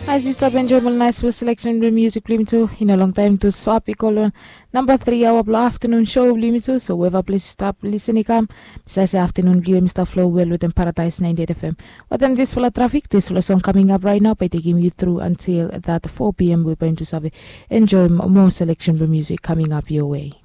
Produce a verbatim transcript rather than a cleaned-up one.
As you stop enjoyable nice with selection of music limited in a long time to swap colon number three hour afternoon show limited. So whoever please stop listening come besides afternoon view Mister Flow well within Paradise ninety-eight F M. What them this full of traffic, this full of song coming up right now by taking you through until that four p m we're going to have enjoy more selection of music coming up your way.